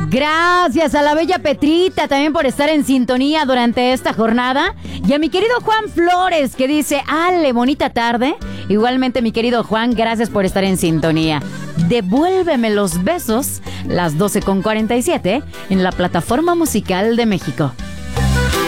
Gracias a la bella Petrita también por estar en sintonía durante esta jornada. Y a mi querido Juan Flores que dice, Ale, bonita tarde. Igualmente mi querido Juan, gracias por estar en sintonía. Devuélveme los besos, las 12:47 en la plataforma musical de México.